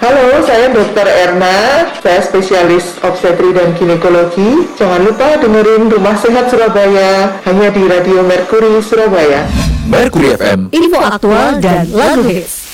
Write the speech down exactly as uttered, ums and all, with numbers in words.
Halo, saya dokter Erna, saya spesialis obstetri dan ginekologi. Jangan lupa dengerin Rumah Sehat Surabaya hanya di Radio Mercury Surabaya. Mercury F M, info aktual dan lagu hits.